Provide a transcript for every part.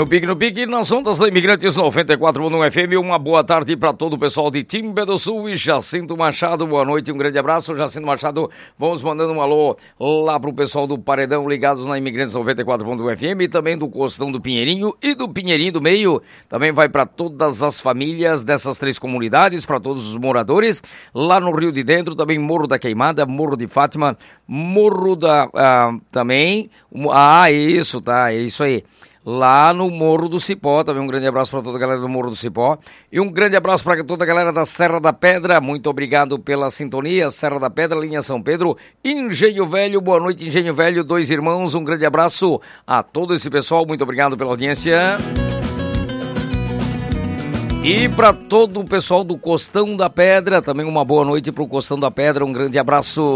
no pique, nas ondas da Imigrantes 94.1 FM, uma boa tarde para todo o pessoal de Timbé do Sul e Jacinto Machado, boa noite, um grande abraço, Jacinto Machado, vamos mandando um alô lá pro pessoal do Paredão, ligados na Imigrantes 94.1 FM, e também do Costão do Pinheirinho e do Pinheirinho do Meio, também vai para todas as famílias dessas três comunidades, para todos os moradores, lá no Rio de Dentro, também Morro da Queimada, Morro de Fátima, Morro da, também, isso, tá, é isso aí. Lá no Morro do Cipó, também um grande abraço para toda a galera do Morro do Cipó e um grande abraço para toda a galera da Serra da Pedra, muito obrigado pela sintonia, Serra da Pedra, linha São Pedro, Engenho Velho, boa noite Engenho Velho, dois irmãos, um grande abraço a todo esse pessoal, muito obrigado pela audiência. E para todo o pessoal do Costão da Pedra, também uma boa noite para o Costão da Pedra, um grande abraço.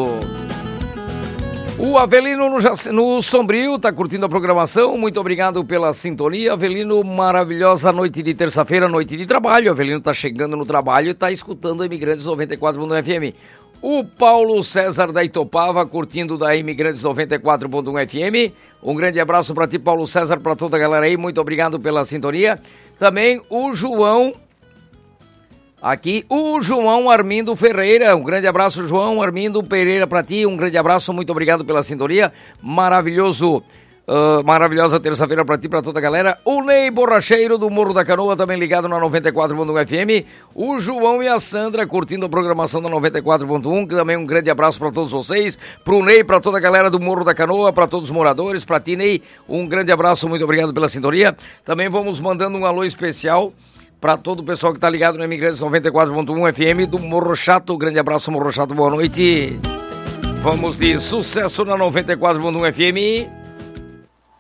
O Avelino no Sombrio está curtindo a programação, muito obrigado pela sintonia. Avelino, maravilhosa noite de terça-feira, noite de trabalho. Avelino está chegando no trabalho e está escutando a Imigrantes 94.1 FM. O Paulo César da Itopava curtindo da Imigrantes 94.1 FM. Um grande abraço para ti, Paulo César, para toda a galera aí, muito obrigado pela sintonia. Também o João... Aqui, o João Armindo Ferreira, um grande abraço, João Armindo Pereira, para ti, um grande abraço, muito obrigado pela sintonia, maravilhosa terça-feira para ti, para toda a galera. O Ney Borracheiro do Morro da Canoa, também ligado na 94.1 FM, o João e a Sandra curtindo a programação da 94.1, também um grande abraço para todos vocês, pro Ney, para toda a galera do Morro da Canoa, para todos os moradores, para ti, Ney, um grande abraço, muito obrigado pela sintonia. Também vamos mandando um alô especial para todo o pessoal que está ligado no Imigrantes 94.1 FM do Morro Chato. Grande abraço, Morro Chato, boa noite. Vamos de sucesso na 94.1 FM.